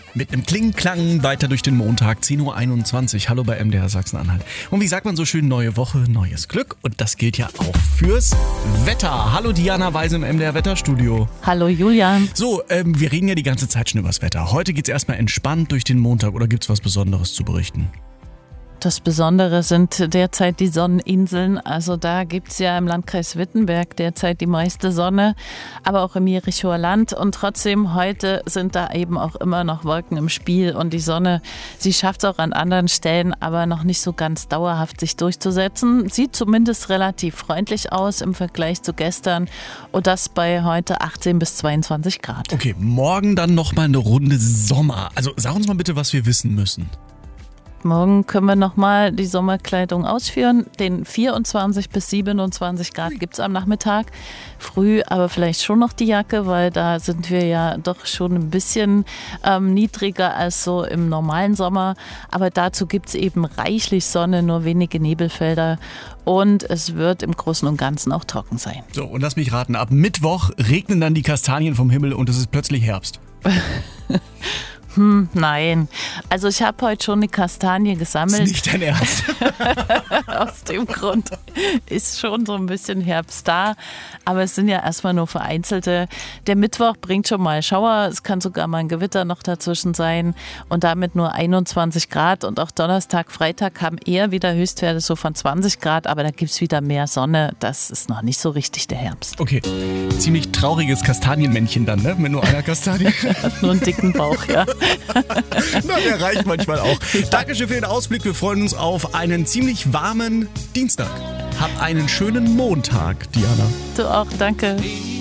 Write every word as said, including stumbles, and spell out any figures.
Mit einem Klingenklang weiter durch den Montag, zehn Uhr einundzwanzig. Hallo bei M D R Sachsen-Anhalt. Und wie sagt man so schön, neue Woche, neues Glück. Und das gilt ja auch fürs Wetter. Hallo Diana Weise im M D R Wetterstudio. Hallo Julian. So, ähm, wir reden ja die ganze Zeit schon übers Wetter. Heute geht's erstmal entspannt durch den Montag oder gibt's was Besonderes zu berichten? Das Besondere sind derzeit die Sonneninseln. Also da gibt's ja im Landkreis Wittenberg derzeit die meiste Sonne, aber auch im Jerichower Land. Und trotzdem, heute sind da eben auch immer noch Wolken im Spiel. Und die Sonne, sie schafft es auch an anderen Stellen, aber noch nicht so ganz dauerhaft sich durchzusetzen. Sieht zumindest relativ freundlich aus im Vergleich zu gestern. Und das bei heute achtzehn bis zweiundzwanzig Grad. Okay, morgen dann nochmal eine Runde Sommer. Also sag uns mal bitte, was wir wissen müssen. Morgen können wir nochmal die Sommerkleidung ausführen. Den vierundzwanzig bis siebenundzwanzig Grad gibt es am Nachmittag. Früh aber vielleicht schon noch die Jacke, weil da sind wir ja doch schon ein bisschen ähm, niedriger als so im normalen Sommer. Aber dazu gibt es eben reichlich Sonne, nur wenige Nebelfelder. Und es wird im Großen und Ganzen auch trocken sein. So, und lass mich raten, ab Mittwoch regnen dann die Kastanien vom Himmel und es ist plötzlich Herbst. Hm, nein. Also ich habe heute schon eine Kastanie gesammelt. Ist nicht dein Ernst? Aus dem Grund ist schon so ein bisschen Herbst da. Aber es sind ja erstmal nur vereinzelte. Der Mittwoch bringt schon mal Schauer. Es kann sogar mal ein Gewitter noch dazwischen sein. Und damit nur einundzwanzig Grad. Und auch Donnerstag, Freitag haben eher wieder Höchstwerte so von zwanzig Grad. Aber da gibt es wieder mehr Sonne. Das ist noch nicht so richtig der Herbst. Okay, ziemlich trauriges Kastanienmännchen dann, ne? Mit nur einer Kastanie. Hat nur einen dicken Bauch, ja. Na, der reicht manchmal auch. Dankeschön für den Ausblick. Wir freuen uns auf einen ziemlich warmen Dienstag. Hab einen schönen Montag, Diana. Du auch, danke.